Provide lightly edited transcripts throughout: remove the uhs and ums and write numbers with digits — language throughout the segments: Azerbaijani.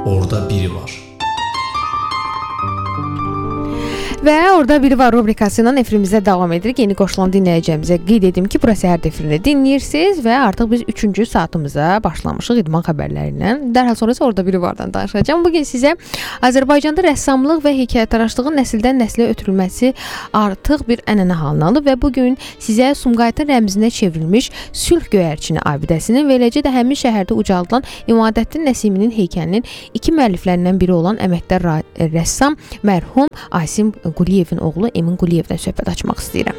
Orada biri var. Və orada biri var rubrikası ilə efrimizə davam edirik. Yeni qoşulan dinləyəcəyimizə qeyd edim ki, bura səhər efrini dinləyirsiniz və artıq biz 3-cü saatımıza başlamışıq idman xəbərləri ilə. Dərhal sonra isə orada biri vardan danışacağam. Bugün sizə Azərbaycanda rəssamlıq və hekayətaraşlığın nəsildən nəslə ötürülməsi artıq bir ənənə halını alıb və bugün sizə Sumqayıtın rəmzinə çevrilmiş Sülh Göyərçini abidəsinin və eləcə də həmin şəhərdə ucadılan İmadəddin Nəsiminin heykəlinin iki müəlliflərindən biri olan əməkdar rəssam mərhum Asim Quliyevin oğlu Emin Quliyevdən söhbət açmaq istəyirəm.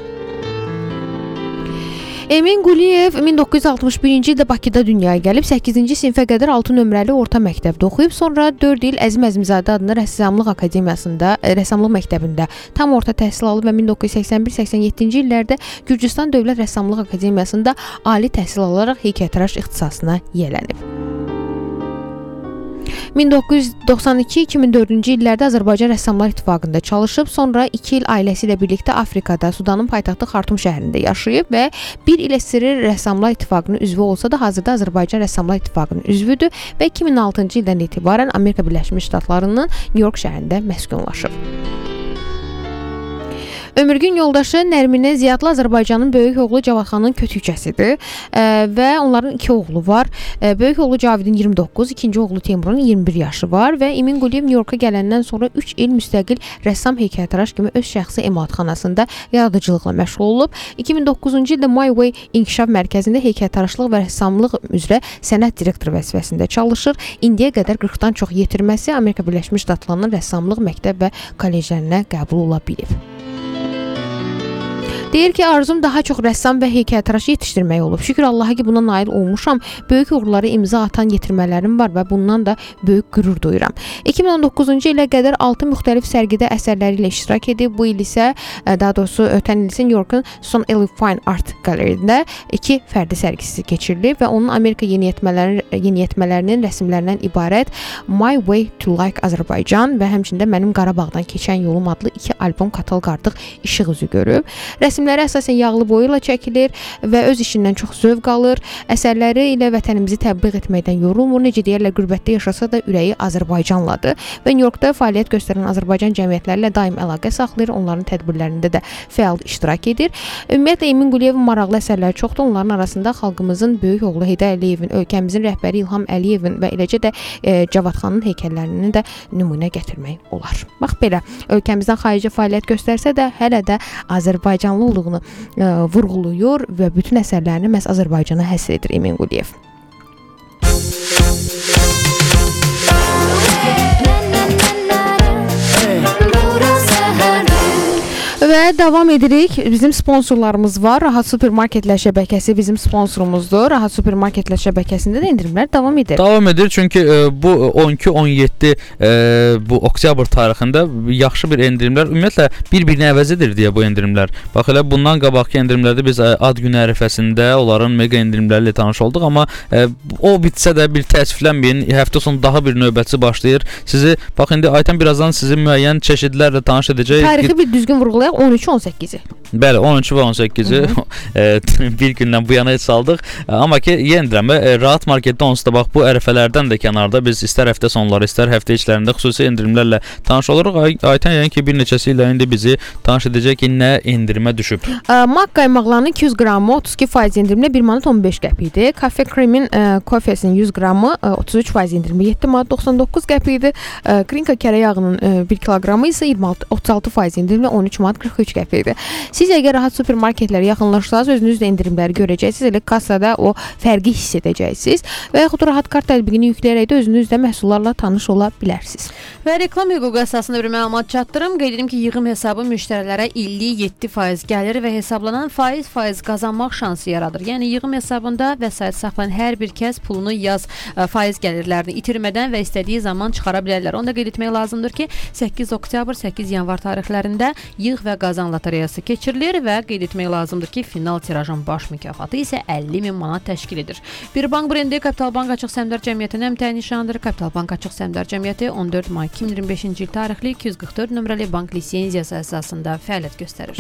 Emin Quliyev 1961-ci ildə Bakıda dünyaya gəlib, 8-ci sinifə qədər 6 nömrəli orta məktəbdə oxuyub, sonra 4 il Əzim Əzimzadə adında rəssamlıq akademiyasında, rəssamlıq məktəbində tam orta təhsil alıb və 1981-87-ci illərdə Gürcüstan Dövlət Rəssamlıq Akademiyasında ali təhsil alaraq heykəltaraş ixtisasına yiyələnib. 1992-2004-cü illərdə Azərbaycan Rəssamlar İttifaqında çalışıb, sonra 2 il ailəsi ilə birlikdə Afrikada, Sudanın paytaxtı Xartum şəhərində yaşayıb və 1 il SSR Rəssamlar İttifaqının üzvü olsa da hazırda Azərbaycan Rəssamlar İttifaqının üzvüdür və 2006-cı ildən etibarən Amerika Birləşmiş Ştatlarının New York şəhərində məskunlaşıb. Ömürgün yoldaşı Nərminə Ziyadlı Azərbaycanın böyük oğlu Cavadxanın kötükçəsidir və onların 2 oğlu var. Böyük oğlu Cavidin 29, ikinci oğlu Teymurun 21 yaşı var və Emin Quliyev New Yorka gələndən sonra 3 il müstəqil rəssam heykəltaraş kimi öz şəxsi emalatxanasında yaradıcılıqla məşğul olub. 2009-cu ildə My Way İnkişaf Mərkəzində heykəltaraşlıq və rəssamlıq üzrə sənət direktoru vəzifəsində çalışır. İndiyə qədər 40-dan çox yetirməsi Amerika Birləşmiş Ştatlarının rəssamlıq məktəb və kolleclərinə qəbul ola bilib. Deyir ki, arzum daha çox rəssam və heykəltaraş yetişdirmək olub. Şükür Allaha ki, buna nail olmuşam. Böyük uğurlara imza atan yetirmələrim var və bundan da böyük qürur duyuram. 2019-cu ilə qədər 6 müxtəlif sərgidə əsərləri ilə iştirak edib. Bu il isə, daha doğrusu ötən il isə New York'un Son Ellie Fine Art Gallery'də 2 fərdi sərgisi keçirilib və onun Amerika yeniyetmələrinin rəsmlərindən ibarət My Way to Like Azərbaycan və həmçində Mənim Qarabağdan Keçən Yolum adlı 2 albom kataloq artıq işıq üzü görüb. Rəsmləri əsasən yağlı boya ilə çəkilir və öz işindən çox zövq alır. Əsərləri ilə vətənimizi təbliğ etməkdən yorulmur. Necə deyirlər, qürbətdə yaşasa da ürəyi Azərbaycanladır və New Yorkda fəaliyyət göstərən Azərbaycan cəmiyyətləri ilə daim əlaqə saxlayır. Onların tədbirlərində də fəal iştirak edir. Ümumiyyətlə Emin Quliyevin maraqlı əsərləri çoxdur. Onların arasında xalqımızın böyük oğlu Heydər Əliyevin, ölkəmizin rəhbəri İlham Əliyevin və eləcə də Cavadxanın heykəllərini də nümunə gətirmək olar. Bax belə, ölkəmizdən xarici fəaliyyət göstərsə də hələ də Azərbaycanlı olduğunu vurğulayır və bütün əsərlərini məhz Azərbaycana həsr edir Emin Quliyev. Və davam edirik. Bizim sponsorlarımız var. Rahat Supermarketlər şəbəkəsi bizim sponsorumuzdur. Rahat Supermarketlər şəbəkəsində də endirimlər davam edir. Davam edir çünki bu 12-17 bu oktyabr tarixində yaxşı bir endirimlər, ümumiyyətlə bir-birini əvəz edir deyə bu endirimlər. Bax elə bundan qabaqki endirimlərdə biz ad günü ərəfəsində onların mega endirimləri ilə tanış olduq, amma o bitsə də bir təəssüflənməyin, həftə sonu daha bir növbətçi başlayır. Sizi bax indi Aytan birazdan sizi müəyyən çeşidlərlə tanış edəcək. Tarixi bir düzgün vurğulayaq. 13-18-i. Bəli, 13 və 18-i bir gündən bu yana heç saldıq. Amma ki, yenildirəm, Rahat Marketdə onsuz da bax bu ərəfələrdən də kənarda biz istər həftə sonları, istər həftə içlərində xüsusi endirimlərlə tanış oluruq. Aytan yəni ki, bir neçəsi ilə indi bizi tanış edəcək ki, nə endirimə düşüb. Mak qaymaqlarının 200 qramı 32% endirimlə 1 manat 15 qəpikdir. Cafe Cream'in kofesinin 100 qramı 33% endirimlə 7 manat 99 qəpikdir. Krinka kərə yağının 1 kiloqramı isə 36% endirimlə 13 manat 43 qəpikdir. Siz əgər Rahat Supermarketlərə yaxınlaşsanız, özünüz də endirimləri görəcəksiniz. Elə kassada o fərqi hiss edəcəksiniz və yaxud Rahat kart tətbiqini yükləyərək də özünüz də məhsullarla tanış ola bilərsiniz. Və reklam hüququ əsasında bir məlumat çatdırım. Qeyd edim ki, yığım hesabı müştərilərə illik 7% gəlir və hesablanan faiz qazanmaq şansı yaradır. Yəni yığım hesabında vəsait saxlayan hər bir kəs pulunu yaz faiz gəlirlərini itirmədən və istədiyi zaman çıxara bilərlər. Onu da qeyd etmək lazımdır ki, 8 oktyabr, 8 yanvar tarixlərində yığ və qazan lotereyası keçirilir və qeyd etmək lazımdır ki, final tirajın baş mükafatı isə 50.000 manat təşkil edir. Bir bank brendi Kapital Bank Açıq Səhmdar Cəmiyyətinin əmtəyi nişanıdır. Kapital Bank Açıq Səhmdar Cəmiyyəti 14 may 2025-ci il tarixli 244 nömrəli bank lisenziyası əsasında fəaliyyət göstərir.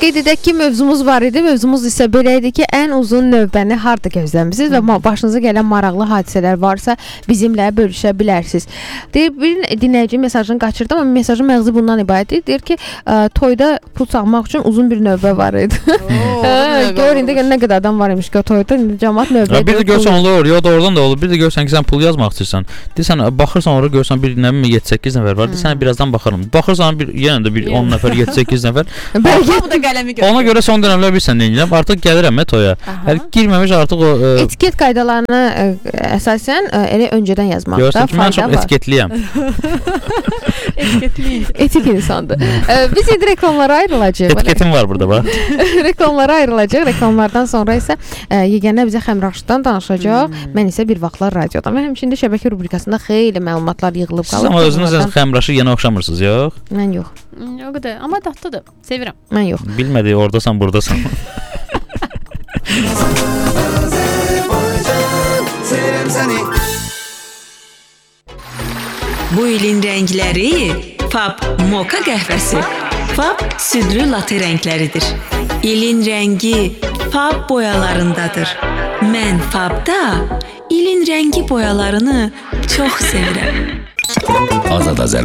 Qeyd edək ki, mövzumuz var idi. Mövzumuz isə belə idi ki, ən uzun növbəni harda gözləmisiniz və başınıza gələn maraqlı hadisələr varsa bizimlə bölüşə bilərsiniz. Deyir, bir dinləyici mesajını qaçırdı, amma mesajın məğzi bundan ibarət idi. Deyir ki, toyda pul çalmaq üçün uzun bir növbə var idi. Gör indi nə qədər adam var imiş ki, toyda indi cəmaət növbə. Bir də görsən olur, ya da oradan da olur. Bir də görsən ki, sən pul yazmaq istəyirsən. Deyirsən, baxırsan ora görsən bir nə bilim 7-8 nəfər var. Deyirsən, birazdan baxarım. Baxırsan yenə də bir 10 nəfər, 7-8 nəfər. Bəlkə bu da qələmi götürür. Ona görə son dönəmlər bilirsən nə edirəm? Artıq gəlirəm toya. Hələ girməmiş artıq o etiket qaydalarını əsasən elə öncədən yazmaqda fayda var. Mən çox etiketliyəm. Etik insandır. Biz indi reklamlara ayrılacağıq. Etiketim var burada bax. Reklamlara ayrılacaq. Reklamlardan sonra isə yeganə bizə Xəmraşdan danışacaq. Mən isə bir vaxtlar radiodan və həmçində şəbəkə rubrikasında xeyli məlumatlar yığılıb qalıb. Siz amma özünüz Xəmraşı yenə oxşamırsınız, yox? Mən yox. O qədər, amma dadlıdır. Sevirəm. Mən yox. Bilmədi, ordasan, burdasan. Bu ilin rəngləri Fab Moka qəhvəsi. Fab südlü latte rəngləridir. İlin rəngi Fab boyalarındadır. Mən Fabda ilin rəngi boyalarını çox sevirəm. Azad